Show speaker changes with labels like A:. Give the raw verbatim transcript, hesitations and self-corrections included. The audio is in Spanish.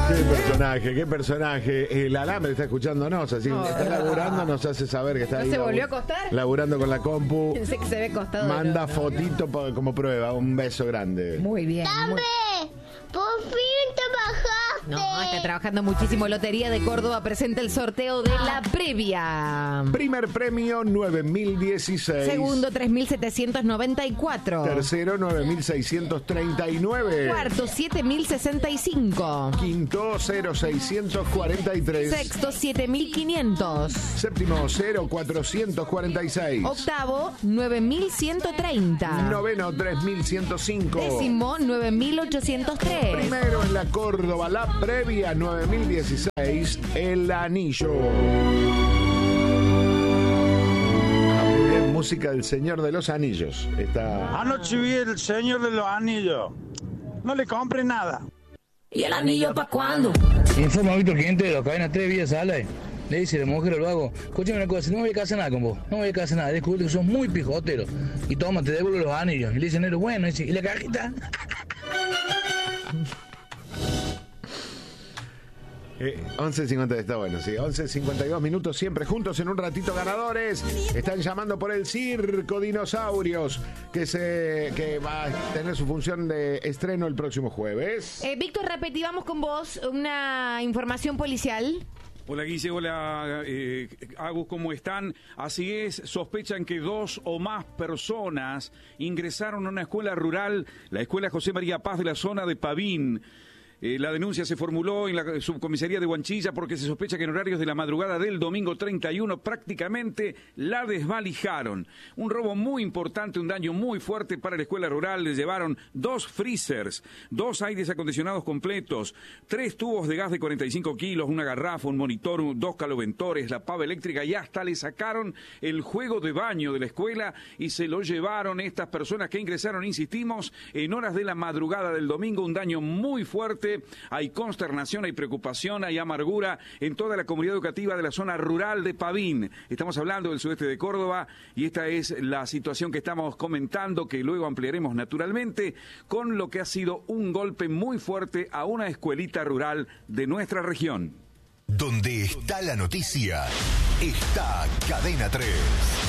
A: Qué personaje, qué personaje. El alambre está escuchándonos, así que está laburando, nos hace saber que está
B: ¿No
A: ahí.
B: se volvió
A: labu-
B: a acostar?
A: Laburando con la compu.
B: Pensé que se ve acostado.
A: Manda
B: no, no.
A: fotito pa- como prueba. Un beso grande.
B: Muy bien. muy-
C: ¡Por fin trabajaste!
B: No, está trabajando muchísimo. Lotería de Córdoba presenta el sorteo de la previa.
A: Primer premio nueve mil dieciséis.
B: Segundo, tres mil setecientos noventa y cuatro.
A: Tercero, nueve mil seiscientos treinta y nueve.
B: Cuarto, siete mil sesenta y cinco.
A: Quinto, cero mil seiscientos cuarenta y tres.
B: Sexto, siete mil quinientos.
A: Séptimo, cero mil cuatrocientos cuarenta y seis.
B: Octavo, nueve mil ciento treinta.
A: Noveno, tres mil ciento cinco.
B: Décimo, nueve mil ochocientos tres.
A: Primero en la Córdoba, la previa nueve mil dieciséis, el anillo. Ah, muy bien, música del Señor de los Anillos. Está...
D: Anoche vi el Señor de los Anillos. No le compre nada.
E: ¿Y el anillo pa' cuándo?
F: Informa a Víctor Cliente de los Cadena tres Vías Sale. Le dice la mujer al vago, escúchame una cosa, no voy a casar nada con vos, no voy a casar nada, descubrí que sos muy pijotero. Y toma, te devuelvo los anillos. Y le dice, negro, bueno, y dice, ¿y la cajita?
A: Eh, once cincuenta está bueno, sí. once cincuenta y dos minutos, siempre juntos en un ratito ganadores. Están llamando por el Circo Dinosaurios, que se que va a tener su función de estreno el próximo jueves.
B: Eh, Víctor, repetivamos con vos una información policial.
G: Hola Guille, hola eh, Agus, ¿cómo están? Así es, sospechan que dos o más personas ingresaron a una escuela rural, la escuela José María Paz de la zona de Pavín. Eh, la denuncia se formuló en la subcomisaría de Huanchilla porque se sospecha que en horarios de la madrugada del domingo treinta y uno prácticamente la desvalijaron. Un robo muy importante, un daño muy fuerte para la escuela rural. Le llevaron dos freezers, dos aires acondicionados completos, tres tubos de gas de cuarenta y cinco kilos, una garrafa, un monitor, un- dos caloventores, la pava eléctrica y hasta le sacaron el juego de baño de la escuela y se lo llevaron estas personas que ingresaron, insistimos, en horas de la madrugada del domingo. Un daño muy fuerte. Hay consternación, hay preocupación, hay amargura en toda la comunidad educativa de la zona rural de Pavín. Estamos hablando del sudeste de Córdoba y esta es la situación que estamos comentando, que luego ampliaremos naturalmente, con lo que ha sido un golpe muy fuerte a una escuelita rural de nuestra región.
H: Donde está la noticia, está Cadena tres.